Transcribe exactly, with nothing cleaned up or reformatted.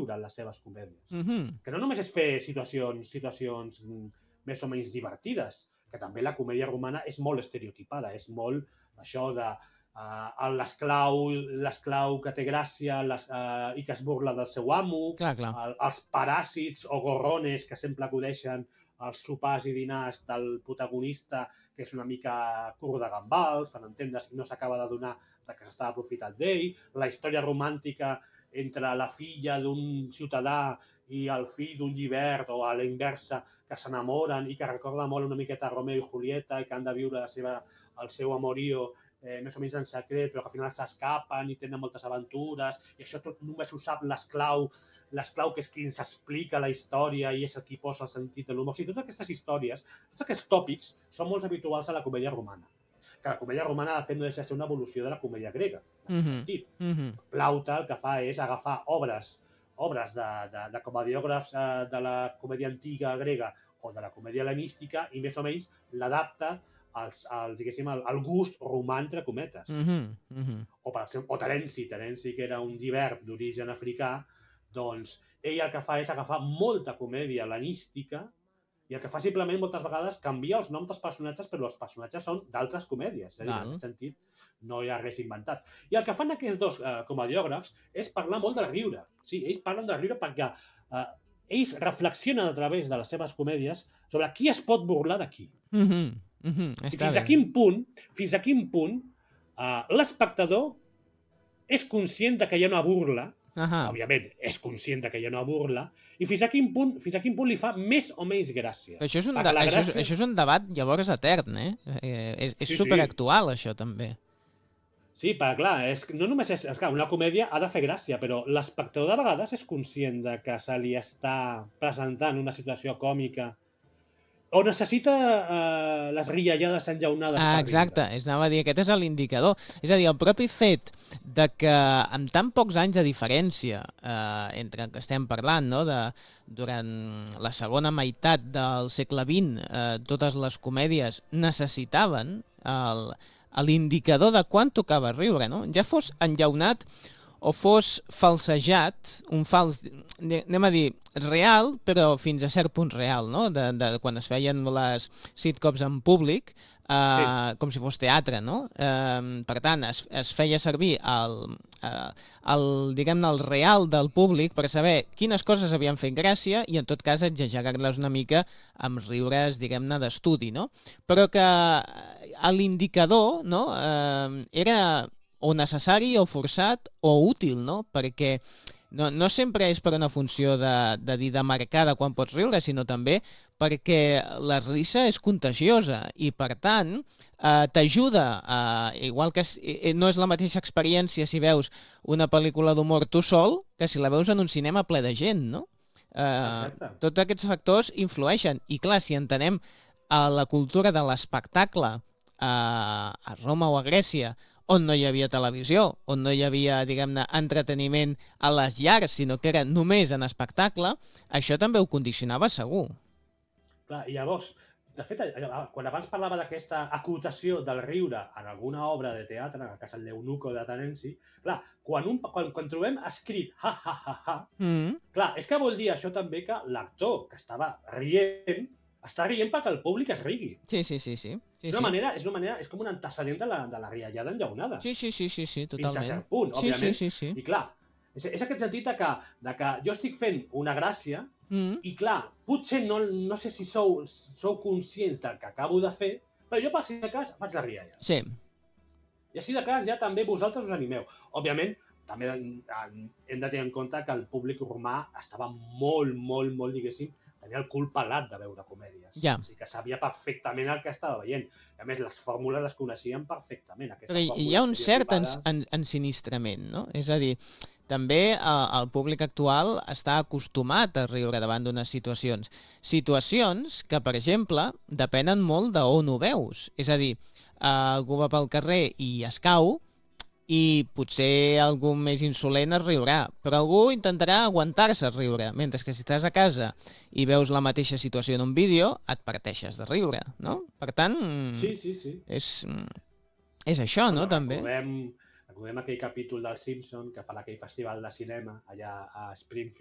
riure en les seves comèdies. Mhm. Que no només és fer situacions, situacions més o menys divertides, que també la comèdia romana és molt estereotipada, és molt això de uh, l'esclau l'esclau que té gràcia les, uh, i que es burla del seu amo, Clar, clar. el, els paràsits o gorrones que sempre acudeixen als sopars i dinars del protagonista, que és una mica curt de gambals, per entendre's, i no s'acaba de donar que s'estava aprofitant d'ell, la història romàntica entre la filla d'un ciutadà i el fill d'un llibert, o a la inversa, que s'enamoren i que recorda molt una miqueta Romeo i Julieta i que han de viure la seva, el seu amorío eh, més o menys en secret, però que al final s'escapen i tenen moltes aventures, i això tot només ho sap l'esclau, l'esclau que és qui ens explica la història i és el qui posa el sentit de l'humor. O sigui, totes aquestes històries, tots aquests tòpics són molt habituals a la comèdia romana. Que la comèdia romana, de fet, no deixa de ser una evolució de la comèdia grega, en aquest sentit. Mhm. Plaute el que fa és agafar obres obres de, de, de comediògrafs eh, de la comèdia antiga grega o de la comèdia hel·lenística i més o menys l'adapta als, als, diguéssim, al, al gust romà, entre cometes. Mhm. Mhm. O, per exemple, o Terenci, Terenci, que era un llibert d'origen africà, doncs ell el que fa és agafar molta comèdia hel·lenística i el que fa simplement moltes vegades canvia els noms dels personatges, però els personatges són d'altres comèdies. És a dir, en aquest sentit, no hi ha res inventat. I el que fan aquests dos eh, comediògrafs és parlar molt del riure. Sí, ells parlen del riure perquè eh, ells reflexionen a través de les seves comèdies sobre qui es pot burlar de qui. Mhm. Mhm. I Està fins bé. a quin punt, fins a quin punt eh, l'espectador és conscient de que hi ha una burla, Ahà. òbviament és conscient de que hi ha una burla, i fins a quin punt, fins a quin punt li fa més o menys gràcia. Això és un, Perquè de, la això, és, gràcia- això és un debat llavors etern, eh? eh és és Sí, sí. superactual, això, també. Sí, perquè clar, és, no només és, és clar, una comèdia ha de fer gràcia, però l'espectador de vegades és conscient de que se li està presentant una situació còmica o necessita eh, les riallades enjaunades Ah, per exacte, riure. és anava a dir, aquest és l'indicador. És a dir, el propi fet de que amb tan pocs anys de diferència eh, entre que estem parlant, no? de, durant la segona meitat del segle vint, eh, totes les comèdies necessitaven el- l'indicador de quan tocava riure, no? Ja fos enllaunat o fos falsejat, un fals, anem a dir, real, però fins a cert punt real, no? De, de quan es feien les sitcoms en públic, eh, sí. com si fos teatre, no? Eh, per tant, es, es feia servir el, eh, el, diguem-ne, el real del públic per saber quines coses havien fet gràcia i, en tot cas, exagerar-les una mica amb riures, diguem-ne, d'estudi, no? Però que l'indicador, no?, eh, era o necessari o forçat o útil, no? Perquè no, no sempre és per una funció de, de dir de marcada quan pots riure, sinó també perquè la risa és contagiosa i, per tant, eh, t'ajuda, eh, igual que eh, no és la mateixa experiència si veus una pel·lícula d'humor tu sol que si la veus en un cinema ple de gent, no? Eh, tots aquests factors influeixen. I, clar, si entenem a la cultura de l'espectacle eh, a Roma o a Grècia, on no hi havia televisió, on no hi havia, diguem-ne, entreteniment a les llars, sinó que era només en espectacle, això també ho condicionava segur. Clar, i llavors, de fet, quan abans parlava d'aquesta acotació del riure en alguna obra de teatre, en el cas el L'Eunuco de Terenci, clar, quan, un, quan, quan trobem escrit ha, ha, ha, ha, mm. clar, és que vol dir això també que l'actor que estava rient està rient perquè el públic es rigui. Sí, sí, sí, sí. sí és una sí. manera, és una manera, és com un antecedent de la, de la riallada enllaunada. Sí, sí, sí, sí, sí, totalment. Fins a cert punt, òbviament. Sí, sí, sí, sí. I clar, és, és aquest sentit de que, de que jo estic fent una gràcia mm. i clar, potser no, no sé si sou, sou conscients del que acabo de fer, però jo per si de cas faig la rialla. Sí. I així de cas ja també vosaltres us animeu. Òbviament, també hem de tenir en compte que el públic romà estava molt, molt, molt, diguéssim, tenia el cul pelat de veure comèdies. Ja. O sigui que sabia perfectament el que estava veient. A més, les fórmules les coneixien perfectament. Però hi ha un cert ens, en, ensinistrament, no? És a dir, també eh, el públic actual està acostumat a riure davant d'unes situacions. Situacions que, per exemple, depenen molt d'on ho veus. És a dir, eh, algú va pel carrer i es cau, i potser algú més insolent es riurà, però algú intentarà aguantar-se a riure, mentre que si estàs a casa i veus la mateixa situació en un vídeo, et parteixes de riure, no? Per tant, sí, sí, sí. És, és això, no, bueno, també? Recordem, recordem aquell capítol del Simpson que fa aquell festival de cinema allà a Springfield,